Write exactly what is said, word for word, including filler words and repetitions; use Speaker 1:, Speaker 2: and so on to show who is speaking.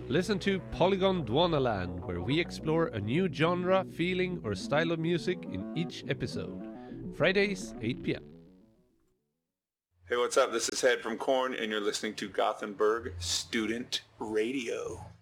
Speaker 1: Listen to Polygon Dwanaland, where we explore a new genre, feeling, or style of music in each episode. Fridays, eight p.m.
Speaker 2: Hey, what's up? This is Head from Korn, and you're listening to Gothenburg Student Radio.